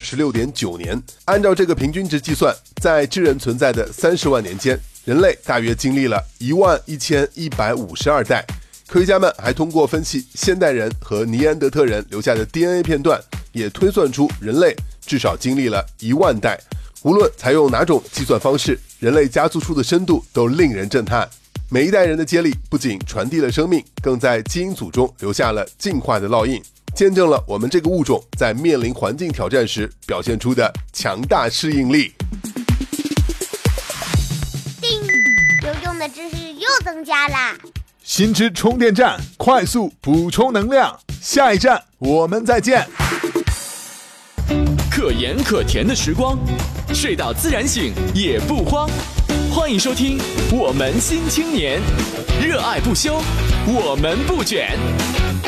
26.9年。按照这个平均值计算，在智人存在的30万年间，人类大约经历了11152代。科学家们还通过分析现代人和尼安德特人留下的 DNA 片段，也推算出人类至少经历了1万代。无论采用哪种计算方式，人类加速出的深度都令人震撼。每一代人的接力不仅传递了生命，更在基因组中留下了进化的烙印，见证了我们这个物种在面临环境挑战时表现出的强大适应力。 叮，有用的知识又增加啦！ 新知充电站，快速补充能量。下一站我们再见。 可盐可甜的时光，睡到自然醒也不慌。欢迎收听《我们新青年》，热爱不休，我们不卷。